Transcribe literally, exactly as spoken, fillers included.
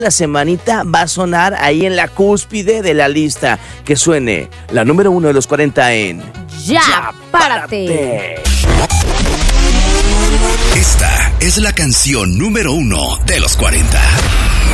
La semanita va a sonar ahí en la cúspide de la lista. Que suene la número uno de los cuarenta en Ya, ya párate. párate. Esta es la canción número uno de los cuarenta.